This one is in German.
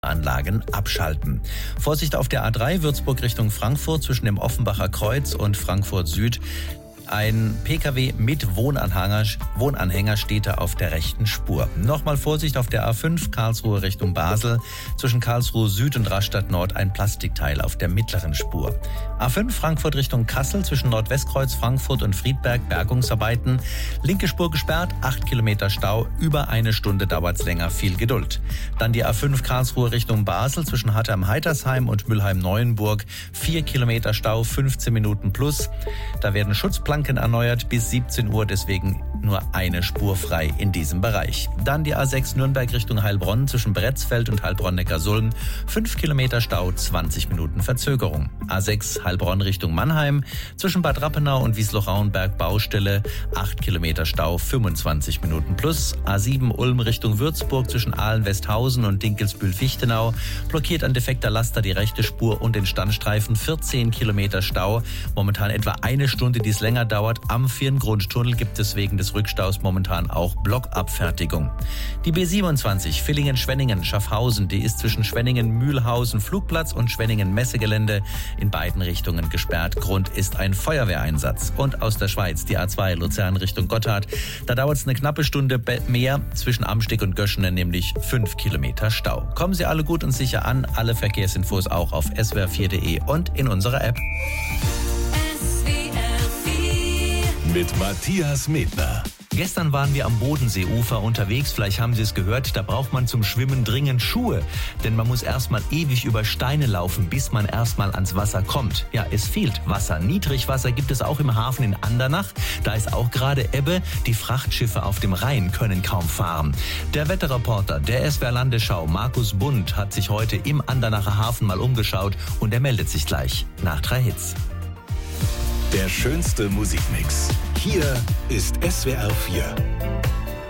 Anlagen abschalten. Vorsicht auf der A3 Würzburg Richtung Frankfurt zwischen dem Offenbacher Kreuz und Frankfurt Süd. Ein Pkw mit Wohnanhänger steht da auf der rechten Spur. Nochmal Vorsicht auf der A5 Karlsruhe Richtung Basel. Zwischen Karlsruhe Süd und Rastatt Nord ein Plastikteil auf der mittleren Spur. A5 Frankfurt Richtung Kassel zwischen Nordwestkreuz Frankfurt und Friedberg Bergungsarbeiten. Linke Spur gesperrt, 8 Kilometer Stau. Über eine Stunde dauert's länger, viel Geduld. Dann die A5 Karlsruhe Richtung Basel zwischen Hatterheim-Heitersheim und Mülheim-Neuenburg. 4 Kilometer Stau, 15 Minuten plus. Da werden Schutzplanken erneuert bis 17 Uhr, deswegen nur eine Spur frei in diesem Bereich. Dann die A6 Nürnberg Richtung Heilbronn zwischen Bretzfeld und Heilbronn-Neckarsulm. 5 Kilometer Stau, 20 Minuten Verzögerung. A6 Heilbronn Richtung Mannheim zwischen Bad Rappenau und Wiesloch-Rauenberg Baustelle. 8 Kilometer Stau, 25 Minuten plus. A7 Ulm Richtung Würzburg zwischen Ahlen-Westhausen und Dinkelsbühl-Fichtenau. Blockiert ein defekter Laster die rechte Spur und den Standstreifen. 14 Kilometer Stau. Momentan etwa eine Stunde, die es länger dauert. Am Firngrundtunnel gibt es wegen des Rückstaus momentan auch Blockabfertigung. Die B27 Villingen-Schwenningen Schaffhausen, die ist zwischen Schwenningen-Mühlhausen Flugplatz und Schwenningen-Messegelände in beiden Richtungen gesperrt. Grund ist ein Feuerwehreinsatz. Und aus der Schweiz die A2 Luzern Richtung Gotthard. Da dauert es eine knappe Stunde mehr zwischen Amsteg und Göschenen, nämlich 5 Kilometer Stau. Kommen Sie alle gut und sicher an. Alle Verkehrsinfos auch auf swr4.de und in unserer App. Mit Matthias Medner. Gestern waren wir am Bodenseeufer unterwegs. Vielleicht haben Sie es gehört, da braucht man zum Schwimmen dringend Schuhe. Denn man muss erstmal ewig über Steine laufen, bis man erstmal ans Wasser kommt. Ja, es fehlt Wasser. Niedrigwasser gibt es auch im Hafen in Andernach. Da ist auch gerade Ebbe. Die Frachtschiffe auf dem Rhein können kaum fahren. Der Wetterreporter der SWR Landesschau, Markus Bund, hat sich heute im Andernacher Hafen mal umgeschaut und er meldet sich gleich nach 3 Hits. Der schönste Musikmix. Hier ist SWR 4.